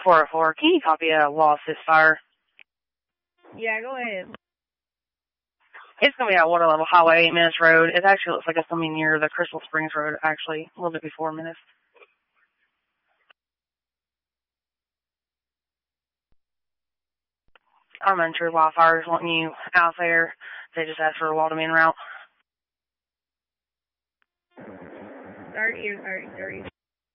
404, can you copy a lost ceasefire? Yeah, go ahead. It's going to be at Water Level Highway, 8 Minutes Road. It actually looks like it's going to be near the Crystal Springs Road, actually, a little bit before Minutes. I'm unsure why fire's wanting you out there. They just asked for a water main route. 30.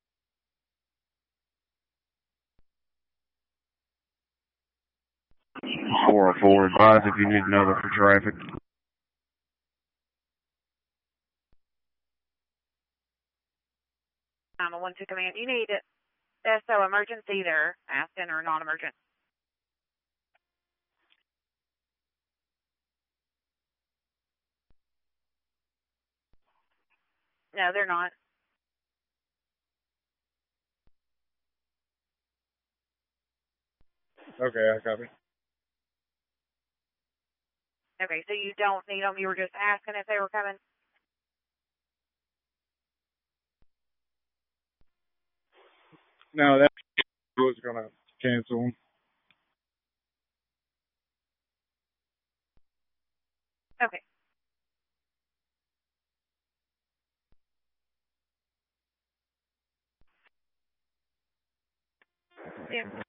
404, advise if you need another for traffic. 912 command. You need SO emergency there, Aston, or non-emergent? No, they're not. Okay, I copy. Okay, so you don't need them. You were just asking if they were coming? No, that was going to cancel them. Okay. Yeah.